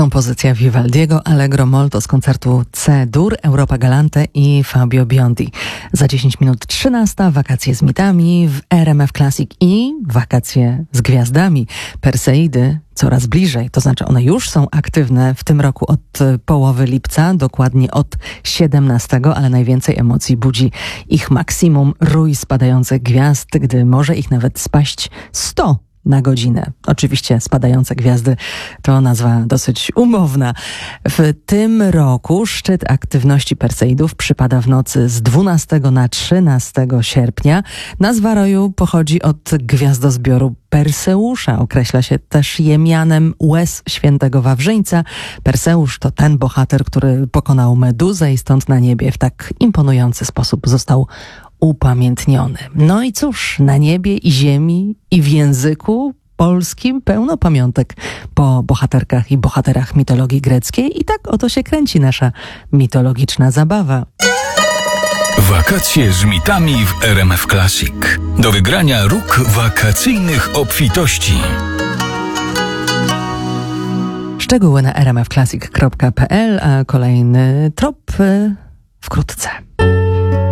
Kompozycja Vivaldiego Allegro Molto z koncertu C-dur, Europa Galante i Fabio Biondi. Za 10 minut 13, wakacje z mitami w RMF Classic i wakacje z gwiazdami. Perseidy coraz bliżej, to znaczy one już są aktywne w tym roku od połowy lipca, dokładnie od 17, ale najwięcej emocji budzi ich maksimum rój spadających gwiazd, gdy może ich nawet spaść 100 na godzinę. Oczywiście spadające gwiazdy to nazwa dosyć umowna. W tym roku szczyt aktywności Perseidów przypada w nocy z 12 na 13 sierpnia. Nazwa roju pochodzi od gwiazdozbioru Perseusza. Określa się też je mianem łez świętego Wawrzyńca. Perseusz to ten bohater, który pokonał Meduzę i stąd na niebie w tak imponujący sposób został upamiętniony. No i cóż, na niebie i ziemi i w języku polskim pełno pamiątek po bohaterkach i bohaterach mitologii greckiej i tak oto się kręci nasza mitologiczna zabawa. Wakacje z mitami w RMF Classic. Do wygrania róg wakacyjnych obfitości. Szczegóły na rmfclassic.pl, a kolejny trop wkrótce.